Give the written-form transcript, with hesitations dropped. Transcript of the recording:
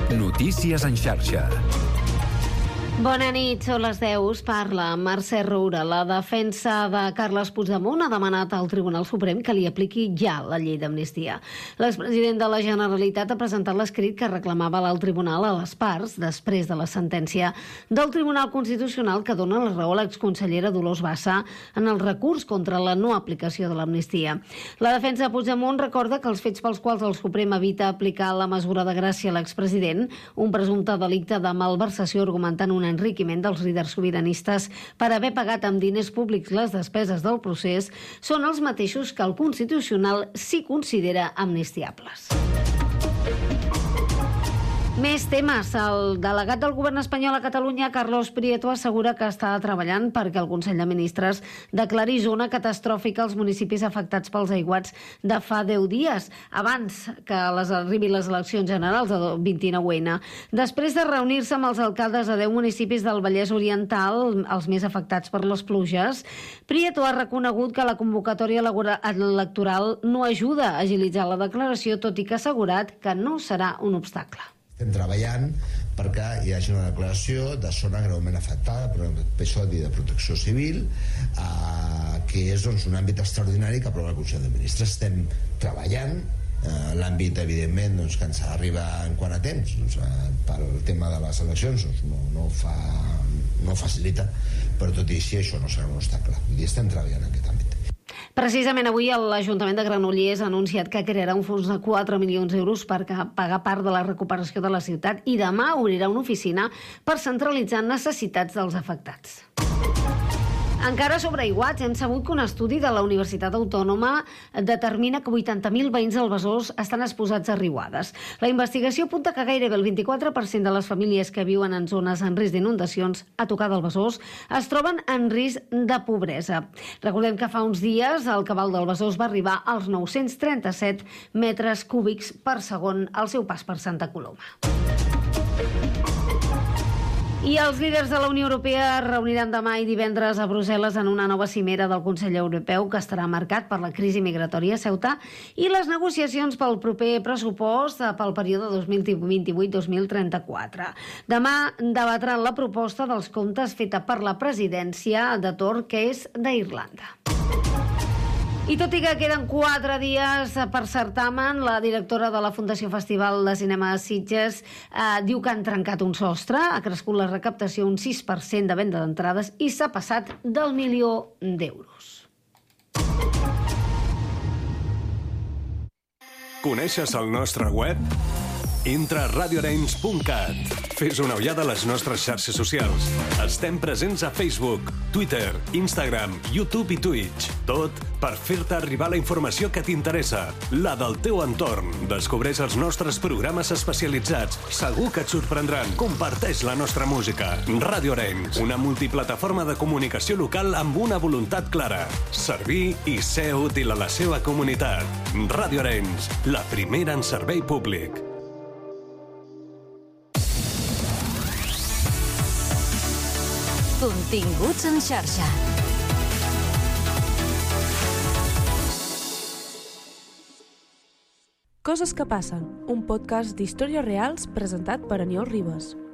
Notícies en xarxa. Bona nit, són les 10, us parla Mercè Roura. La defensa de Carles Puigdemont ha demanat al Tribunal Suprem que li apliqui ja la llei d'amnistia. L'expresident de la Generalitat ha presentat l'escrit que reclamava al Tribunal a les parts després de la sentència del Tribunal Constitucional que dona la raó a l'exconsellera Dolors Bassa en el recurs contra la no aplicació de l'amnistia. La defensa de Puigdemont recorda que els fets pels quals el Suprem evita aplicar la mesura de gràcia a l'expresident, un presumpte delicte de malversació argumentant un enriquiment dels líders sobiranistes per haver pagat amb diners públics les despeses del procés, són els mateixos que el Constitucional s'hi considera amnistiables. Més temes. El delegat del govern espanyol a Catalunya, Carlos Prieto, assegura que està treballant perquè el Consell de Ministres declari zona catastròfica als municipis afectats pels aiguats de fa 10 dies, abans que arribin les eleccions generals del 29N. Després de reunir-se amb els alcaldes de 10 municipis del Vallès Oriental, els més afectats per les pluges, Prieto ha reconegut que la convocatòria electoral no ajuda a agilitzar la declaració, tot i que ha assegurat que no serà un obstacle. Estem treballant perquè hi hagi una declaració de zona greument afectada per un episodi de protecció civil, que és un àmbit extraordinari que aprova el Consell de Ministres. Estem treballant. L'àmbit, evidentment, que ens arriba en quant a temps, pel tema de les eleccions, no facilita, però tot i així això no serà un obstacle. Estem treballant en aquest àmbit. Precisament avui l'Ajuntament de Granollers ha anunciat que crearà un fons de 4 milions d'euros per pagar part de la recuperació de la ciutat i demà obrirà una oficina per centralitzar necessitats dels afectats. Encara sobre aiguats, hem sabut que un estudi de la Universitat Autònoma determina que 80.000 veïns del Besòs estan exposats a riuades. La investigació apunta que gairebé el 24% de les famílies que viuen en zones en risc d'inundacions a tocar del Besòs es troben en risc de pobresa. Recordem que fa uns dies el cabal del Besòs va arribar als 937 metres cúbics per segon al seu pas per Santa Coloma. I els líders de la Unió Europea es reuniran demà i divendres a Brussel·les en una nova cimera del Consell Europeu que estarà marcat per la crisi migratòria a Ceuta i les negociacions pel proper pressupost pel període 2028-2034. Demà debatran la proposta dels comptes feta per la presidència de torn, que és d'Irlanda. I tot i que queden 4 dies per certamen, la directora de la Fundació Festival de Cinema de Sitges diu que han trencat un sostre, ha crescut la recaptació un 6% de venda d'entrades i s'ha passat del 1.000.000 d'euros. Coneixes el nostre web? Entra a radioarenys.cat. Fes una ullada a les nostres xarxes socials. Estem presents a Facebook, Twitter, Instagram, YouTube i Twitch. Tot per fer-te arribar la informació que t'interessa, la del teu entorn. Descobreix els nostres programes especialitzats. Segur que et sorprendran. Comparteix la nostra música. Ràdio Arenys, una multiplataforma de comunicació local amb una voluntat clara. Servir i ser útil a la seva comunitat. Ràdio Arenys, la primera en servei públic. Continguts en xarxa. Coses que passen, un podcast d'històries reals presentat per Aniol Ribas.